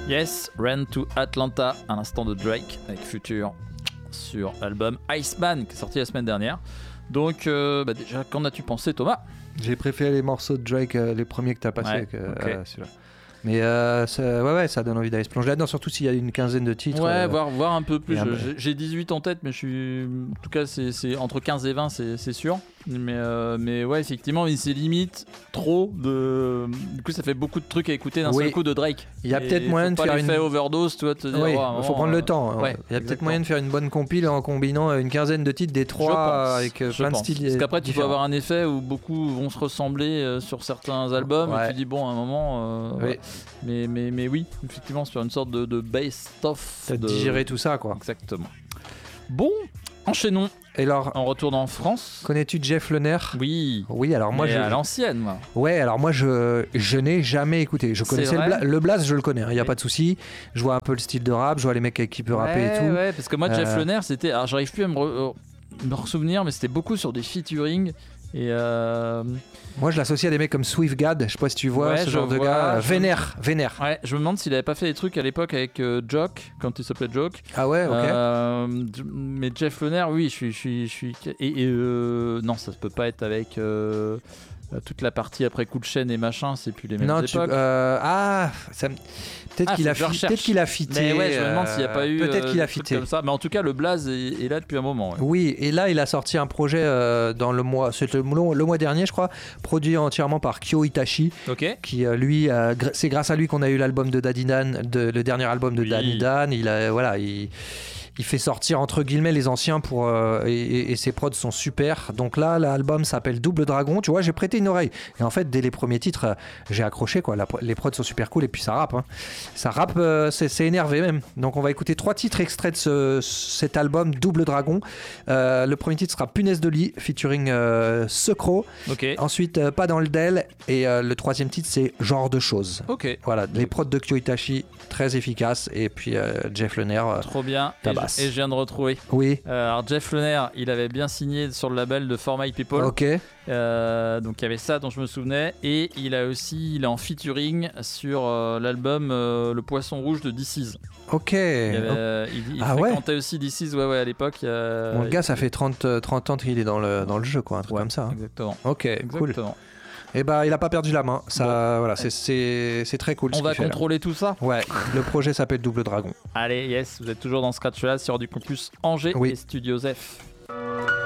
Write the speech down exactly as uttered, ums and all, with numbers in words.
Yes, Run to Atlanta, à l'instant de Drake avec Future sur l'album Iceman qui est sorti la semaine dernière. Donc euh, bah déjà, qu'en as-tu pensé, Thomas? J'ai préféré les morceaux de Drake, euh, les premiers que t'as passés, ouais, que okay. euh, celui-là. Mais euh, ça, ouais, ouais, ça donne envie d'aller se plonger là-dedans, surtout s'il y a une quinzaine de titres. Ouais, euh, voir, voir un peu plus. un... J'ai, j'ai dix-huit en tête, mais je suis. En tout cas, c'est, c'est entre quinze et vingt, c'est, c'est sûr. Mais, euh, mais ouais, effectivement, c'est limite trop de. Du coup, ça fait beaucoup de trucs à écouter d'un oui. seul coup de Drake. Il y a et peut-être moyen de faire une overdose, tu vois, te dire. Oui, il oh, faut prendre le temps. Ouais, il y a exactement. peut-être moyen de faire une bonne compile en combinant une quinzaine de titres des trois avec plein je de pense. styles. Parce qu'après, différents. tu peux avoir un effet où beaucoup vont se ressembler sur certains albums. Ouais. Et tu dis, bon, à un moment. Euh, oui. ouais. mais, mais, mais oui, effectivement, sur une sorte de, de best-of. T'as de... digéré tout ça, quoi. Exactement. Bon, enchaînons. Et alors, on retourne en France. Connais-tu Jeff Lehner? Oui. Oui, alors moi mais je. à l'ancienne, moi. Ouais, alors moi je, je n'ai jamais écouté. Je connaissais le, bla... le Blast, je le connais, il hein, n'y a oui. pas de souci. Je vois un peu le style de rap, je vois les mecs avec qui peut ouais, rapper et tout. Ouais, parce que moi, Jeff euh... Lehner, c'était. Alors, j'arrive plus à me, re... me ressouvenir, mais c'était beaucoup sur des featuring. Et euh... moi je l'associe à des mecs comme Swiftgad, je sais pas si tu vois ouais, ce genre vois, de gars. je... Vénère, Vénère. Ouais, je me demande s'il avait pas fait des trucs à l'époque avec euh, Jock, quand il s'appelait Jock. Ah ouais, ok. Euh, mais Jeff Lehner, oui, je suis. Je suis, je suis... Et, et euh, non, ça peut pas être avec. Euh... toute la partie après coup de chaîne et machin, c'est plus les mêmes non, époques. Tu, euh, ah, ça, peut-être, ah, qu'il a fi, peut-être qu'il a fité. Mais ouais, je me demande s'il n'y a pas eu peut-être euh, qu'il a fité comme ça. Mais en tout cas, le Blaze est, est là depuis un moment. Ouais. Oui, et là, il a sorti un projet euh, dans le mois, c'est le, le mois dernier, je crois, produit entièrement par Kyo Itachi. Ok. Qui euh, lui, euh, c'est grâce à lui qu'on a eu l'album de Daddy Dan, de, le dernier album de oui. Daddy Dan. Il a, voilà, il. Il fait sortir entre guillemets les anciens pour euh, et, et ses prods sont super. Donc là, l'album s'appelle Double Dragon. Tu vois, j'ai prêté une oreille. Et en fait, dès les premiers titres, euh, j'ai accroché quoi. La, les prods sont super cool et puis ça rappe. Hein. Ça rappe, euh, c'est, c'est énervé même. Donc on va écouter trois titres extraits de ce, cet album Double Dragon. Euh, le premier titre sera Punaise de lit featuring euh, Secro. Okay. Ensuite, euh, Pas dans le Del. Et euh, le troisième titre c'est Genre de choses. Ok. Voilà, les prods de Kyo Itachi très efficaces et puis euh, Jeff Lehner. Euh, Trop bien. Et je, et je viens de retrouver. Oui. Euh, alors Jeff Lehner, il avait bien signé sur le label de For My People. Ok. Euh, donc il y avait ça dont je me souvenais et il a aussi, il est en featuring sur euh, l'album euh, Le Poisson Rouge de D C. Ok. Il, avait, euh, il, il ah fréquentait ouais. aussi D C, ouais ouais à l'époque. Euh, bon, le gars, ça fait trente, trente ans qu'il est dans le dans le jeu quoi, un truc ouais, comme ça. Hein. Exactement. Ok, exactement. cool. Et bah il a pas perdu la main, ça bon. Voilà, c'est, c'est, c'est très cool. On ce va qu'il contrôler fait, tout ça. Ouais, le projet s'appelle Double Dragon. Allez, yes, vous êtes toujours dans Scratch là sur du Campus Angers oui. et Studio Zef.